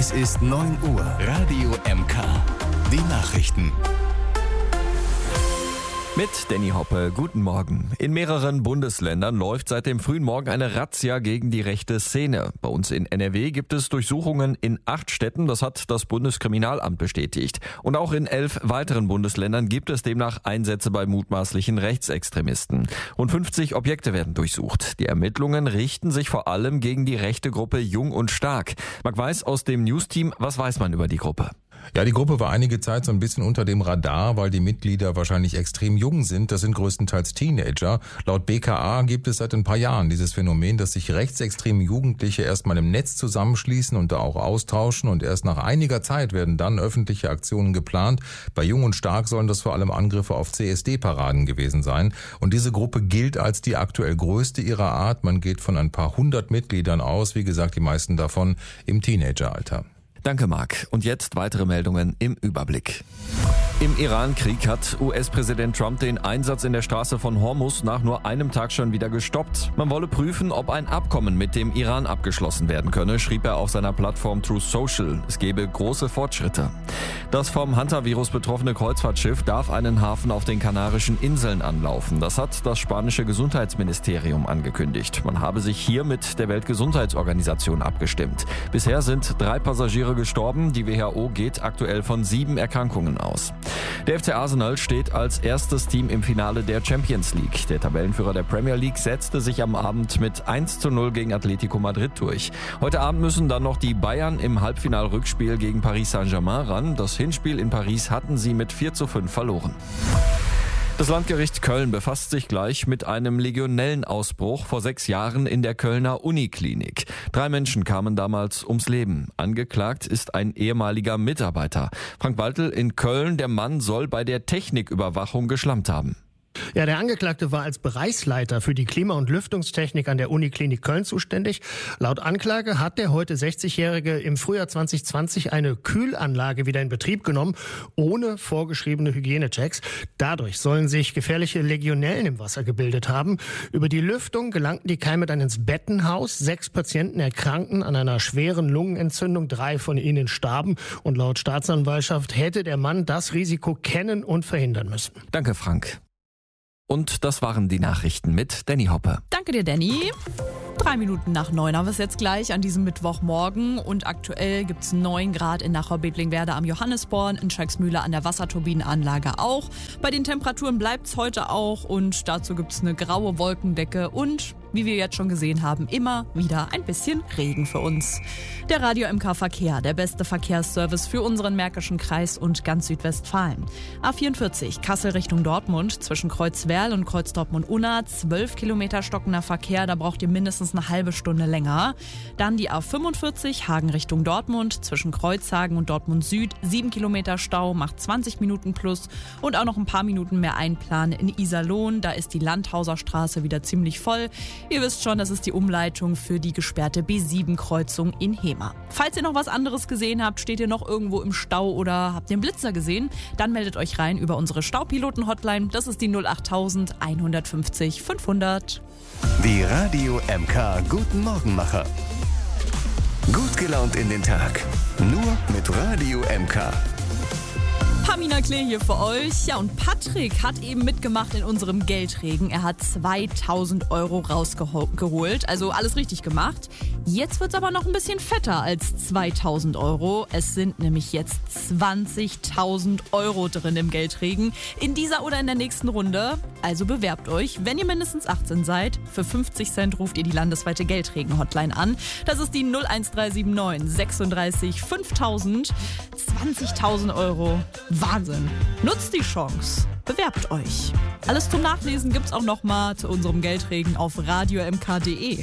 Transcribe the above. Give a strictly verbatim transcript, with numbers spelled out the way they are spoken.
Es ist neun Uhr. Radio M K. Die Nachrichten. Mit Danny Hoppe, guten Morgen. In mehreren Bundesländern läuft seit dem frühen Morgen eine Razzia gegen die rechte Szene. Bei uns in N R W gibt es Durchsuchungen in acht Städten, das hat das Bundeskriminalamt bestätigt. Und auch in elf weiteren Bundesländern gibt es demnach Einsätze bei mutmaßlichen Rechtsextremisten. Rund fünfzig Objekte werden durchsucht. Die Ermittlungen richten sich vor allem gegen die rechte Gruppe Jung und Stark. Marc Weiß aus dem Newsteam, was weiß man über die Gruppe? Ja, die Gruppe war einige Zeit so ein bisschen unter dem Radar, weil die Mitglieder wahrscheinlich extrem jung sind. Das sind größtenteils Teenager. Laut B K A gibt es seit ein paar Jahren dieses Phänomen, dass sich rechtsextreme Jugendliche erstmal im Netz zusammenschließen und da auch austauschen. Und erst nach einiger Zeit werden dann öffentliche Aktionen geplant. Bei Jung und Stark sollen das vor allem Angriffe auf C S D-Paraden gewesen sein. Und diese Gruppe gilt als die aktuell größte ihrer Art. Man geht von ein paar hundert Mitgliedern aus. Wie gesagt, die meisten davon im Teenageralter. Danke, Marc. Und jetzt weitere Meldungen im Überblick. Im Iran-Krieg hat U S-Präsident Trump den Einsatz in der Straße von Hormuz nach nur einem Tag schon wieder gestoppt. Man wolle prüfen, ob ein Abkommen mit dem Iran abgeschlossen werden könne, schrieb er auf seiner Plattform Truth Social. Es gebe große Fortschritte. Das vom Hantavirus betroffene Kreuzfahrtschiff darf einen Hafen auf den Kanarischen Inseln anlaufen. Das hat das spanische Gesundheitsministerium angekündigt. Man habe sich hier mit der Weltgesundheitsorganisation abgestimmt. Bisher sind drei Passagiere gestorben. Die W H O geht aktuell von sieben Erkrankungen aus. Der F C Arsenal steht als erstes Team im Finale der Champions League. Der Tabellenführer der Premier League setzte sich am Abend mit eins zu null gegen Atletico Madrid durch. Heute Abend müssen dann noch die Bayern im Halbfinal-Rückspiel gegen Paris Saint-Germain ran. Das Hinspiel in Paris hatten sie mit vier zu fünf verloren. Das Landgericht Köln befasst sich gleich mit einem Legionellenausbruch vor sechs Jahren in der Kölner Uniklinik. Drei Menschen kamen damals ums Leben. Angeklagt ist ein ehemaliger Mitarbeiter. Frank Waltel in Köln, der Mann soll bei der Techniküberwachung geschlampt haben. Ja, der Angeklagte war als Bereichsleiter für die Klima- und Lüftungstechnik an der Uniklinik Köln zuständig. Laut Anklage hat der heute sechzigjährige im Frühjahr zwanzig zwanzig eine Kühlanlage wieder in Betrieb genommen, ohne vorgeschriebene Hygienechecks. Dadurch sollen sich gefährliche Legionellen im Wasser gebildet haben. Über die Lüftung gelangten die Keime dann ins Bettenhaus. Sechs Patienten erkrankten an einer schweren Lungenentzündung, drei von ihnen starben. Und laut Staatsanwaltschaft hätte der Mann das Risiko kennen und verhindern müssen. Danke, Frank. Und das waren die Nachrichten mit Danny Hoppe. Danke dir, Danny. Drei Minuten nach neun haben wir es jetzt gleich an diesem Mittwochmorgen. Und aktuell gibt es neun Grad in Nachau-Bedlingwerder am Johannesborn, in Schalksmühle an der Wasserturbinenanlage auch. Bei den Temperaturen bleibt es heute auch und dazu gibt es eine graue Wolkendecke und, wie wir jetzt schon gesehen haben, immer wieder ein bisschen Regen für uns. Der Radio M K Verkehr, der beste Verkehrsservice für unseren Märkischen Kreis und ganz Südwestfalen. A vierundvierzig, Kassel Richtung Dortmund, zwischen Kreuzwerl und Kreuz Dortmund-Unna, zwölf Kilometer stockender Verkehr, da braucht ihr mindestens eine halbe Stunde länger. Dann die A fünfundvierzig, Hagen Richtung Dortmund, zwischen Kreuzhagen und Dortmund Süd, sieben Kilometer Stau, macht zwanzig Minuten plus und auch noch ein paar Minuten mehr einplanen in Iserlohn, da ist die Landhauser Straße wieder ziemlich voll. Ihr wisst schon, das ist die Umleitung für die gesperrte B sieben Kreuzung in Hemer. Falls ihr noch was anderes gesehen habt, steht ihr noch irgendwo im Stau oder habt den Blitzer gesehen, dann meldet euch rein über unsere Staupiloten-Hotline. Das ist die null acht tausend einhundertfünfzig fünfhundert. Die Radio M K Guten Morgenmacher. Gut gelaunt in den Tag. Nur mit Radio M K. Pamina Klee hier für euch. Ja, und Patrick hat eben mitgemacht in unserem Geldregen. Er hat zweitausend Euro rausgeholt, also alles richtig gemacht. Jetzt wird's aber noch ein bisschen fetter als zweitausend Euro. Es sind nämlich jetzt zwanzigtausend Euro drin im Geldregen. In dieser oder in der nächsten Runde. Also bewerbt euch, wenn ihr mindestens achtzehn seid. Für fünfzig Cent ruft ihr die landesweite Geldregen-Hotline an. Das ist die null eins drei sieben neun sechsunddreißig fünftausend. zwanzigtausend Euro. Wahnsinn. Nutzt die Chance. Bewerbt euch. Alles zum Nachlesen gibt's auch noch mal zu unserem Geldregen auf radio m k punkt d e.